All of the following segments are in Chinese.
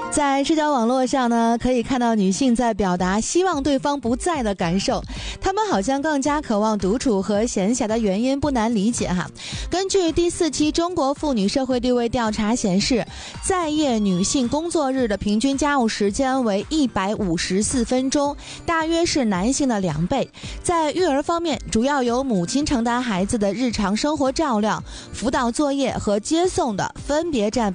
在社交网络上呢，可以看到女性在表达希望对方不在的感受，她们好像更加渴望独处和闲暇的原因不难理解哈。根据第4期中国妇女社会地位调查显示，在业女性工作日的平均家务时间为154分钟，大约是男性的2倍。在育儿方面，主要由母亲承担孩子的日常生活照料、辅导作业和接送的，分别占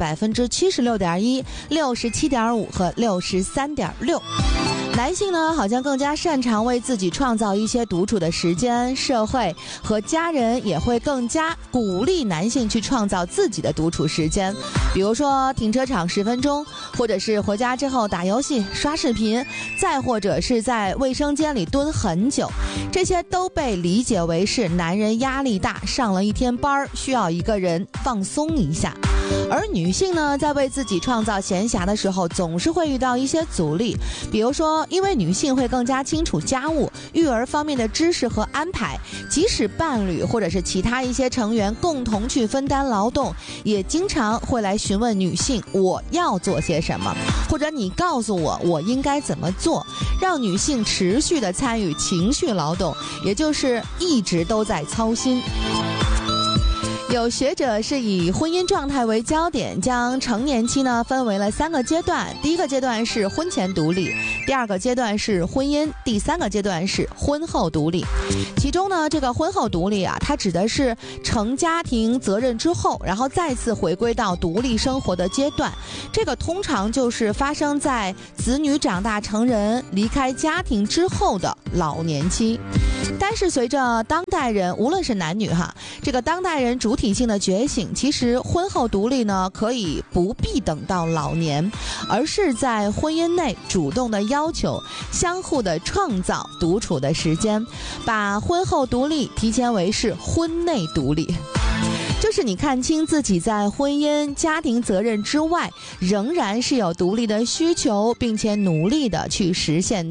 76.1%、67.5%和63.6%。男性呢，好像更加擅长为自己创造一些独处的时间，社会和家人也会更加鼓励男性去创造自己的独处时间，比如说停车场10分钟，或者是回家之后打游戏、刷视频，再或者是在卫生间里蹲很久，这些都被理解为是男人压力大，上了一天班，需要一个人放松一下。而女性呢，在为自己创造闲暇的时候，总是会遇到一些阻力，比如说，因为女性会更加清楚家务、育儿方面的知识和安排，即使伴侣或者是其他一些成员共同去分担劳动，也经常会来询问女性我要做些什么，或者你告诉我我应该怎么做，让女性持续的参与情绪劳动，也就是一直都在操心。有学者是以婚姻状态为焦点，将成年期呢分为了3个阶段。第一个阶段是婚前独立，第2个阶段是婚姻，第3个阶段是婚后独立。其中呢，这个婚后独立啊，它指的是成家庭责任之后，然后再次回归到独立生活的阶段。这个通常就是发生在子女长大成人、离开家庭之后的老年期。但是随着当代人，无论是男女哈，这个当代人主体性的觉醒，其实婚后独立呢，可以不必等到老年，而是在婚姻内主动的要求，相互的创造独处的时间，把婚后独立提前为是婚内独立。就是你看清自己在婚姻、家庭责任之外，仍然是有独立的需求，并且努力的去实现